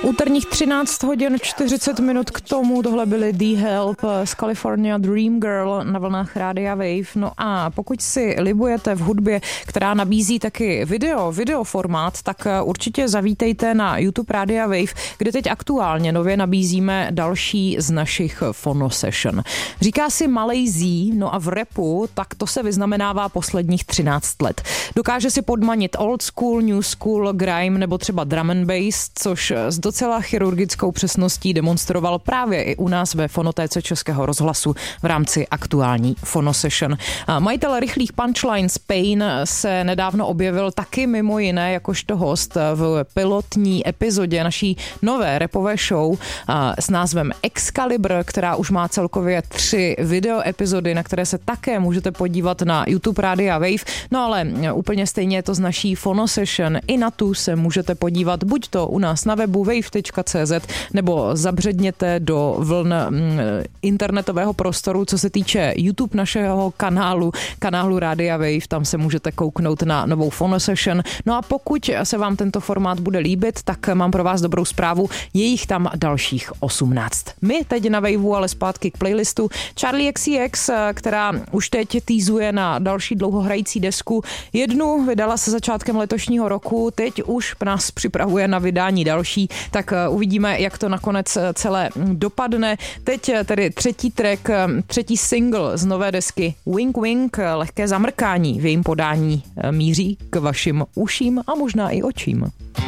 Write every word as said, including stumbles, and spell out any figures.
Úterních třináct hodin čtyřicet minut k tomu, tohle byly The Help z California Dream Girl na vlnách Rádia Wave. No a pokud si libujete v hudbě, která nabízí taky video, videoformát, tak určitě zavítejte na YouTube Rádia Wave, kde teď aktuálně nově nabízíme další z našich Phono Session. Říká si Malej Z, no a v rapu tak to se vyznamenává posledních třináct let. Dokáže si podmanit old school, new school, grime nebo třeba drum and bass, což s docela chirurgickou přesností demonstroval právě i u nás ve fonotéce Českého rozhlasu v rámci aktuální Phono Session. Majitel rychlých punchlines Pain se nedávno objevil taky mimo jiné jakožto host v pilotní epizodě naší nové rapové show s názvem Excalibur, která už má celkově tři video epizody, na které se také můžete podívat na YouTube Rádia Wave. No ale úplně stejně je to z naší Phono Session. I na tu se můžete podívat buď to u nás na webu wave tečka cé zet nebo zabředněte do vln internetového prostoru, co se týče YouTube našeho kanálu, kanálu Rádia Wave, tam se můžete kouknout na novou Phono Session. No a pokud se vám tento formát bude líbit, tak mám pro vás dobrou zprávu, je jich tam dalších osmnáct. My teď na Waveu, ale zpátky k playlistu Charli X C X, která už teď týzuje na další dlouhohrající desku. Jednu vydala se začátkem letošního roku, teď už nás připravuje na vydání další, tak uvidíme, jak to nakonec celé dopadne. Teď tedy třetí track, třetí single z nové desky Wink Wink, lehké zamrkání v jejím podání míří k vašim uším a možná i očím.